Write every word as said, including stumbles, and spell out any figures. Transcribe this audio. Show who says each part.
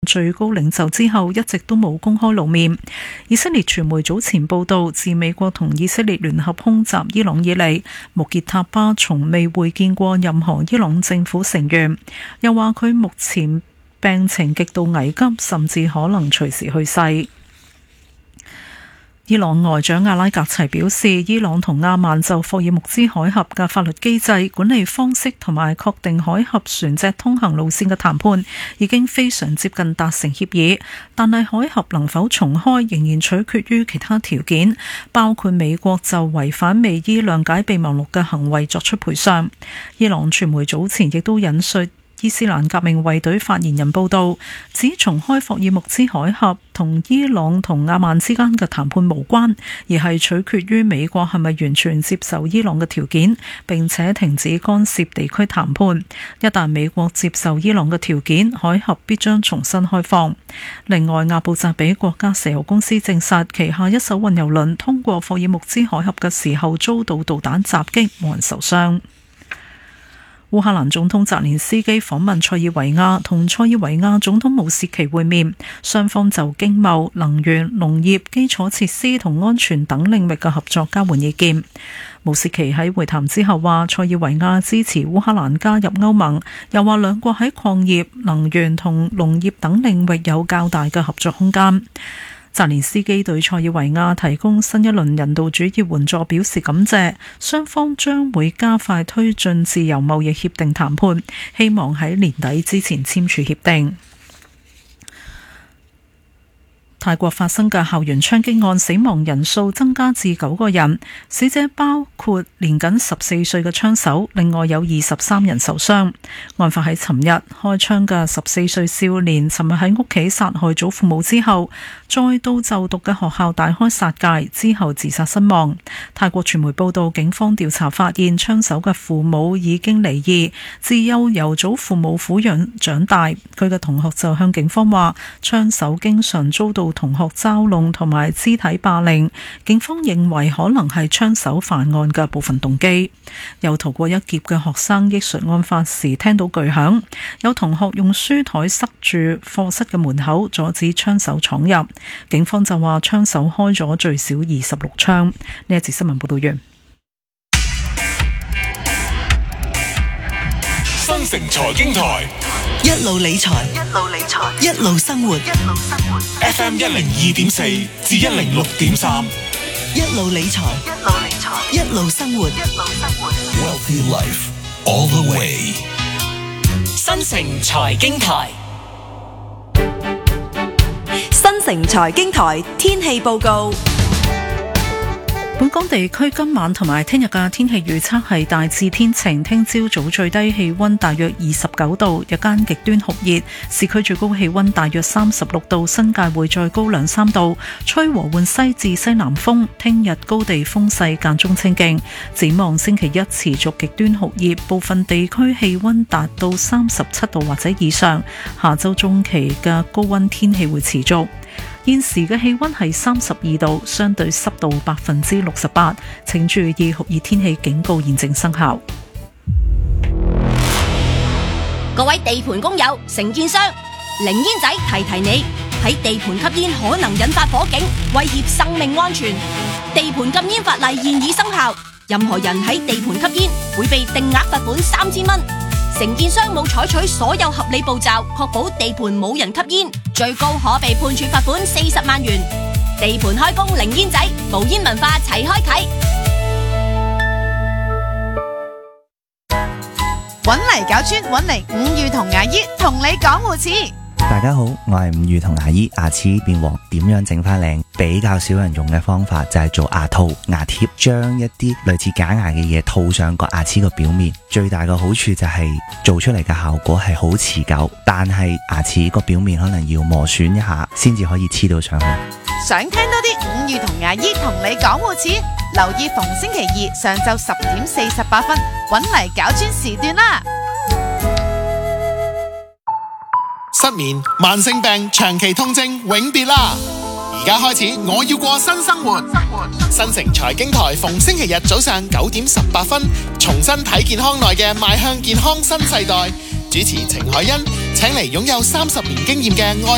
Speaker 1: 最高領袖之後一直都冇公開露面。以色列傳媒早前報道，自美國同以色列聯合空襲伊朗以嚟，穆傑塔巴從未會見過任何伊朗政府成員，又話佢目前病情極度危急，甚至可能隨時去世。伊朗外長阿拉格齊表示，伊朗同阿曼就霍爾木茲海峽嘅法律機制、管理方式同埋確定海峽船隻通行路線嘅談判已經非常接近達成協議，但係海峽能否重開仍然取決於其他條件，包括美國就違反美伊諒解備忘錄嘅行為作出賠償。伊朗傳媒早前亦都引述伊斯蘭革命衛隊發言人報道，指重開霍爾木茲海峽同伊朗同阿曼之間嘅談判無關，而係取決於美國係咪完全接受伊朗嘅條件，並且停止干涉地區談判。一旦美國接受伊朗嘅條件，海峽必將重新開放。另外，阿布扎比國家石油公司證實，旗下一艘運油輪通過霍爾木茲海峽嘅時候遭到導彈襲擊，冇人受傷。烏克蘭總統澤連斯基訪問塞爾維亞，同塞爾維亞總統武契奇會面，雙方就經貿、能源、農業、基礎設施同安全等領域嘅合作交換意見。武契奇喺會談之後話，塞爾維亞支持烏克蘭加入歐盟，又話兩國喺礦業、能源同農業等領域有較大嘅合作空間。澤連斯基對塞爾維亞提供新一輪人道主義援助表示感謝，雙方將會加快推進自由貿易協定談判，希望喺年底之前簽署協定。泰國發生嘅校園槍擊案，死亡人數增加至九個人，死者包括年僅十四歲嘅槍手，另外有二十三人受傷。案發喺尋日，開槍嘅十四歲少年尋日喺屋企殺害祖父母之後，再到就讀嘅學校大開殺戒，之後自殺身亡。泰國傳媒報道，警方調查發現，槍手嘅父母已經離異，自幼由祖父母撫養長大。佢嘅同學就向警方話，槍手經常遭到同學嘲弄同埋肢體霸凌，警方認為可能係槍手犯案嘅部分動機。有逃過一劫嘅學生憶述案發時聽到巨響，有同學用書台塞住課室嘅門口，阻止槍手闖入。警方就話槍手開咗最少二十六槍。呢一節新聞報道完。
Speaker 2: 新城財經台，
Speaker 3: 一路理財，一路理財，一路生活，一路生活。
Speaker 2: F M 一零二點四至一零六點三，
Speaker 3: 一路理財，一路理財，一路生活，一路生活。
Speaker 2: Wealthy Life all the way。
Speaker 4: 新城財經台，
Speaker 3: 新城財經台天氣報告。
Speaker 1: 本港地區今晚同埋聽日嘅天氣預測係大致天晴，聽朝早最低氣溫大約二十九度，日間極端酷熱，市區最高氣溫大約三十六度，新界會再高兩三度，吹和緩西至西南風。聽日高地風勢間中清勁，展望星期一持續極端酷熱，部分地區氣溫達到三十七度或者以上。下周中期嘅高溫天氣會持續。現時嘅氣溫係三十二度，相對濕度百分之六十八，請注意酷熱天氣警告現正生效。
Speaker 5: 各位地盤工友、承建商，零煙仔提提你，喺地盤吸煙可能引發火警，威脅生命安全。地盤禁煙法例現已生效，任何人喺地盤吸煙會被定額罰款三千蚊。承建商冇採取所有合理步驟，確保地盤冇人吸煙，最高可被判處罰款四十萬元。地盤開工零煙仔，無煙文化齊開啟。
Speaker 6: 搵嚟搞專，搵嚟五裕同牙醫同你講護齒。
Speaker 7: 大家好，我係五裕同牙醫。牙齒變黃點樣整翻靚？比較少人用嘅方法就係做牙套、牙貼，將一啲類似假牙嘅嘢套上個牙齒個表面。最大嘅好處就係做出嚟嘅效果係好持久，但係牙齒個表面可能要磨損一下先至可以黐到上去。
Speaker 6: 想聽多啲五裕同牙醫同你講護齒，留意逢星期二上晝十點四十八分，搵嚟搞專時段啦。
Speaker 8: 失眠、慢性病、長期痛症永別啦！而家開始，我要過新生活。新城財經台逢星期日早上九點十八分，重新睇健康內嘅邁向健康新世代。主持程海欣，請嚟擁有三十年經驗嘅愛